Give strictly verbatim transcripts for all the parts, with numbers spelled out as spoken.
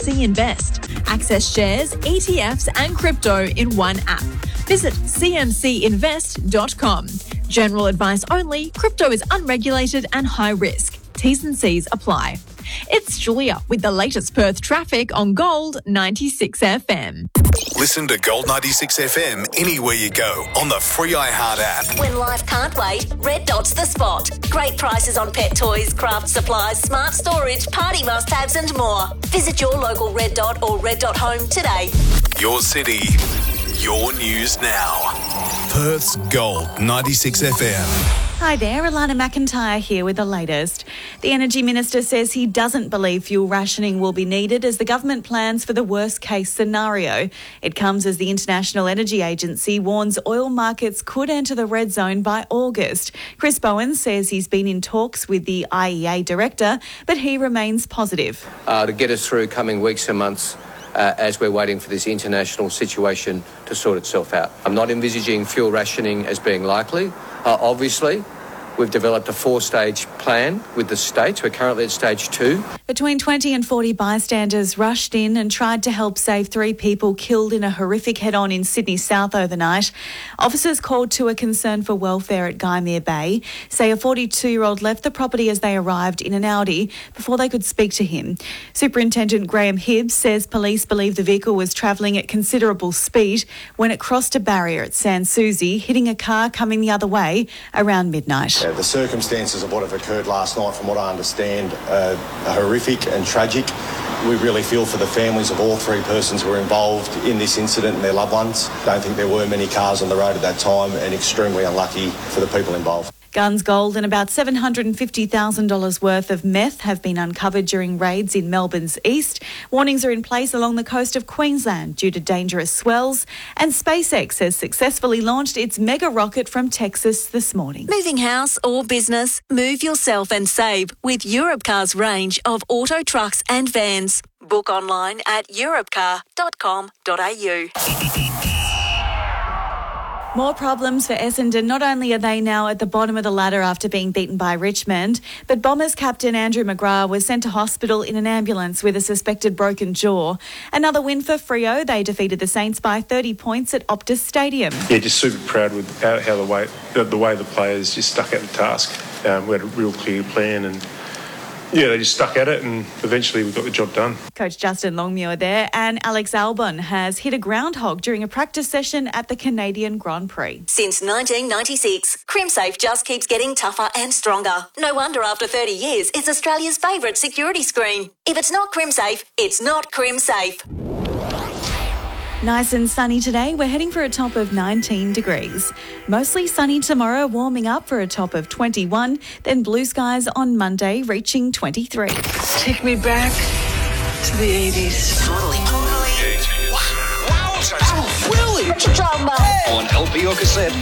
C Invest. Access shares, E T Fs and crypto in one app. Visit c m c invest dot com. General advice only. Crypto is unregulated and high risk. T's and C's apply. It's Julia with the latest Perth traffic on Gold ninety-six F M. Listen to Gold ninety-six F M anywhere you go on the free iHeart app. When life can't wait, Red Dot's the spot. Great prices on pet toys, craft supplies, smart storage, party must-haves and more. Visit your local Red Dot or Red Dot Home today. Your city, your news now. Perth's Gold ninety-six F M. Hi there, Alana McIntyre here with the latest. The Energy Minister says he doesn't believe fuel rationing will be needed as the government plans for the worst-case scenario. It comes as the International Energy Agency warns oil markets could enter the red zone by August. Chris Bowen says he's been in talks with the I E A director, but he remains positive. Uh, to get us through coming weeks and months Uh, as we're waiting for this international situation to sort itself out. I'm not envisaging fuel rationing as being likely. Uh, obviously, we've developed a four-stage plan with the states. We're currently at stage two. Between twenty and forty bystanders rushed in and tried to help save three people killed in a horrific head-on in Sydney South overnight. Officers called to a concern for welfare at Gymea Bay say a forty-two-year-old left the property as they arrived in an Audi before they could speak to him. Superintendent Graham Hibbs says police believe the vehicle was travelling at considerable speed when it crossed a barrier at Sans Souci, hitting a car coming the other way around midnight. Uh, the circumstances of what have occurred last night, from what I understand, uh, are horrific and tragic. We really feel for the families of all three persons who were involved in this incident and their loved ones. Don't think there were many cars on the road at that time, and extremely unlucky for the people involved. Guns, gold and about seven hundred fifty thousand dollars worth of meth have been uncovered during raids in Melbourne's east. Warnings are in place along the coast of Queensland due to dangerous swells. And SpaceX has successfully launched its mega rocket from Texas this morning. Moving house or business, move yourself and save with Europcar's range of auto trucks and vans. Book online at europcar dot com dot a u. More problems for Essendon. Not only are they now at the bottom of the ladder after being beaten by Richmond, but Bombers captain Andrew McGrath was sent to hospital in an ambulance with a suspected broken jaw. Another win for Freo. They defeated the Saints by thirty points at Optus Stadium. Yeah, just super proud with how, how the way the way the players just stuck at the task. Um, we had a real clear plan and yeah, they just stuck at it and eventually we got the job done. Coach Justin Longmuir there, and Alex Albon has hit a groundhog during a practice session at the Canadian Grand Prix. Since nineteen ninety-six, CrimSafe just keeps getting tougher and stronger. No wonder after thirty years, it's Australia's favourite security screen. If it's not CrimSafe, it's not CrimSafe. Nice and sunny today. We're heading for a top of nineteen degrees. Mostly sunny tomorrow, warming up for a top of twenty-one. Then blue skies on Monday, reaching twenty-three. Take me back to the eighties. Totally, totally. Wow. Oh, really? What you talking about? Hey. On L P or cassette.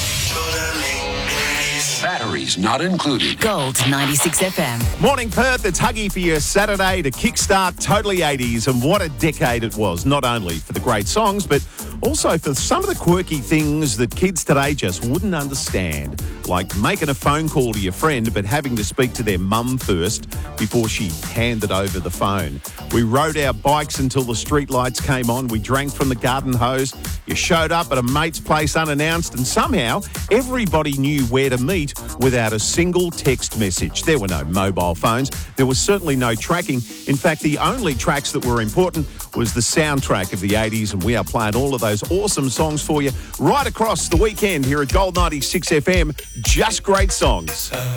Batteries not included. Gold ninety-six F M. Morning, Perth. It's Huggy for your Saturday to kickstart Totally eighties. And what a decade it was, not only for the great songs, but also for some of the quirky things that kids today just wouldn't understand. Like making a phone call to your friend, but having to speak to their mum first before she handed over the phone. We rode our bikes until the street lights came on. We drank from the garden hose. You showed up at a mate's place unannounced, and somehow everybody knew where to meet without a single text message. There were no mobile phones. There was certainly no tracking. In fact, the only tracks that were important was the soundtrack of the eighties, and we are playing all of those awesome songs for you right across the weekend here at Gold ninety-six F M. Just great songs.